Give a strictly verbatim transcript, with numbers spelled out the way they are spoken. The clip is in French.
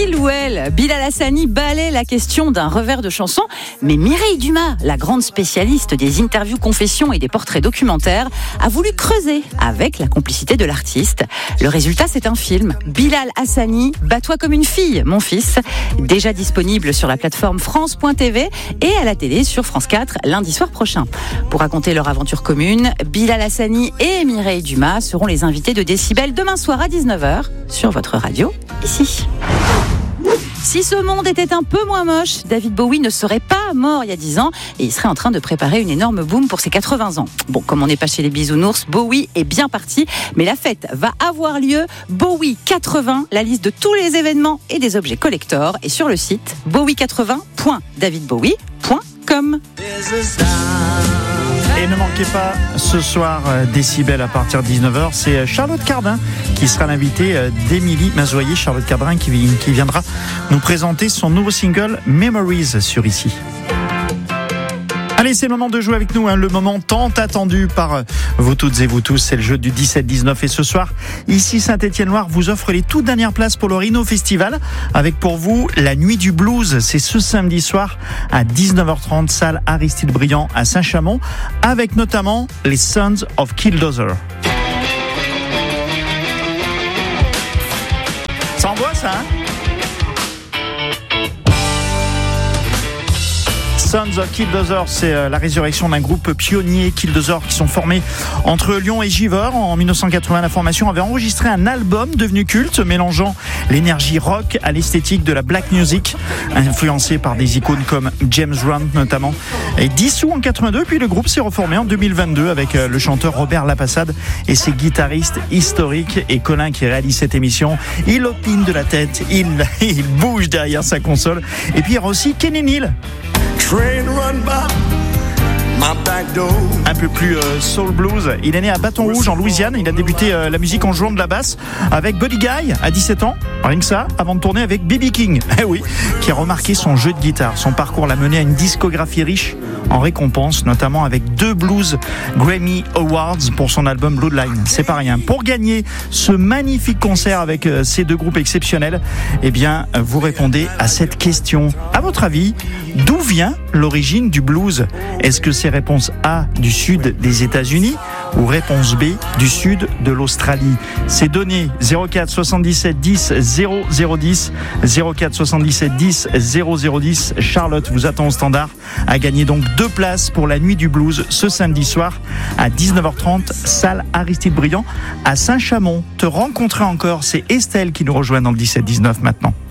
Il ou elle, Bilal Hassani balaie la question d'un revers de chanson, mais Mireille Dumas, la grande spécialiste des interviews confessions et des portraits documentaires, a voulu creuser avec la complicité de l'artiste. Le résultat, c'est un film, Bilal Hassani, Bats-toi comme une fille, mon fils, déjà disponible sur la plateforme France point T V et à la télé sur France quatre lundi soir prochain. Pour raconter leur aventure commune, Bilal Hassani et Mireille Dumas seront les invités de Décibel demain soir à dix-neuf heures sur votre radio, ici. Si ce monde était un peu moins moche, David Bowie ne serait pas mort il y a dix ans et il serait en train de préparer une énorme boom pour ses quatre-vingts ans. Bon, comme on n'est pas chez les bisounours, Bowie est bien parti, mais la fête va avoir lieu. Bowie quatre-vingts, la liste de tous les événements et des objets collector est sur le site bowie quatre-vingts point david bowie point com. Et ne manquez pas ce soir Décibel à partir de dix-neuf heures, c'est Charlotte Cardin qui sera l'invitée d'Émilie Mazoyer. Charlotte Cardin qui, qui viendra nous présenter son nouveau single Memories sur Ici. Allez, c'est le moment de jouer avec nous, hein, le moment tant attendu par vous toutes et vous tous. C'est le jeu du dix-sept dix-neuf et ce soir, ici Saint-Étienne-Loire vous offre les toutes dernières places pour le Rhino Festival avec pour vous la Nuit du Blues. C'est ce samedi soir à dix-neuf heures trente, salle Aristide Briand à Saint-Chamond, avec notamment les Sons of Killdozer. Ça envoie ça, hein? Sons of Killdozer, c'est la résurrection d'un groupe pionnier, Killdozer, qui sont formés entre Lyon et Givors. En dix-neuf cent quatre-vingts, la formation avait enregistré un album devenu culte, mélangeant l'énergie rock à l'esthétique de la black music, influencé par des icônes comme James Brown notamment. Et dissous en quatre-vingt-deux, puis le groupe s'est reformé en deux mille vingt-deux avec le chanteur Robert Lapassade et ses guitaristes historiques. Et Colin, qui réalise cette émission, il opine de la tête, il, il bouge derrière sa console. Et puis il y aura aussi Kenny Neal, un peu plus euh, soul blues. Il est né à Baton Rouge en Louisiane. Il a débuté euh, la musique en jouant de la basse avec Buddy Guy à dix-sept ans, rien que ça, avant de tourner avec B B King, eh oui, qui a remarqué son jeu de guitare. Son parcours l'a mené à une discographie riche en récompenses, notamment avec deux Blues Grammy Awards pour son album Bloodline. C'est pas rien. Pour gagner ce magnifique concert avec euh, ces deux groupes exceptionnels, eh bien, euh, vous répondez à cette question. À votre avis, d'où vient l'origine du blues? Est-ce que c'est réponse A, du sud des États-Unis, ou réponse B, du sud de l'Australie? C'est donné. Zéro quatre soixante-dix-sept dix zéro zéro dix, zéro quatre soixante-dix-sept dix zéro zéro dix. Charlotte vous attend au standard à gagner donc deux places pour la Nuit du Blues ce samedi soir à dix-neuf heures trente, salle Aristide Briand à Saint-Chamond. Te rencontrer encore, c'est Estelle qui nous rejoint dans le dix-sept dix-neuf maintenant.